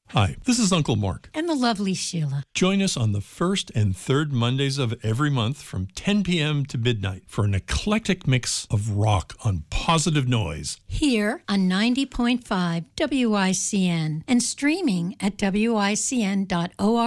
Hi, this is Uncle Mark. And the lovely Sheila. Join us on the first and third Mondays of every month from 10 p.m. to midnight for an eclectic mix of rock on Positive Noise. Here on 90.5 WICN and streaming at wicn.org.